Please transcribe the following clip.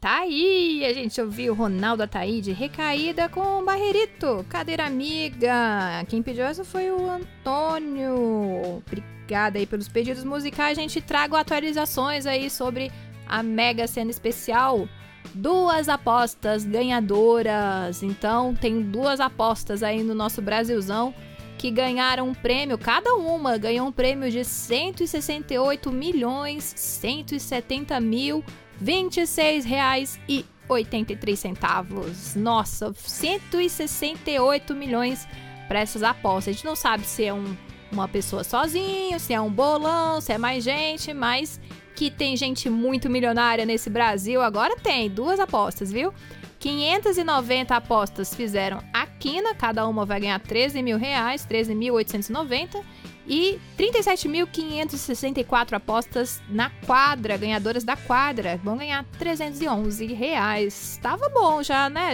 Tá aí, a gente ouviu Ronaldo Ataíde, Recaída com Barreirito, Cadeira Amiga. Quem pediu essa foi o Antônio. Obrigada aí pelos pedidos musicais. A gente traga atualizações aí sobre a Mega Sena Especial. 2 apostas ganhadoras. Então, tem 2 apostas aí no nosso Brasilzão que ganharam um prêmio. Cada uma ganhou um prêmio de 168.026,83. Nossa, 168 milhões para essas apostas. A gente não sabe se é uma pessoa sozinho, se é um bolão, se é mais gente, mas que tem gente muito milionária nesse Brasil. Agora tem 2 apostas, viu? 590 apostas fizeram a quina, cada uma vai ganhar R$13 mil, 13.890, e 37.564 apostas na quadra, ganhadoras da quadra, vão ganhar R$311. Tava bom já, né?